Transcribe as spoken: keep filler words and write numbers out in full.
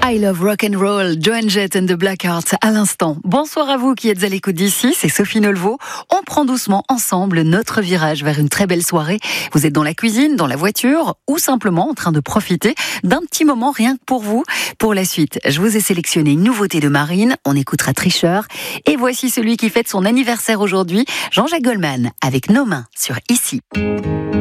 I Love Rock and Roll, Joan Jett and the Blackhearts à l'instant. Bonsoir à vous qui êtes à l'écoute d'ici, c'est Sophie Nolveau. On prend doucement ensemble notre virage vers une très belle soirée. Vous êtes dans la cuisine, dans la voiture ou simplement en train de profiter d'un petit moment rien que pour vous. Pour la suite, je vous ai sélectionné une nouveauté de Marine, on écoutera Tricheur. Et voici celui qui fête son anniversaire aujourd'hui, Jean-Jacques Goldman, avec Nos mains sur Ici.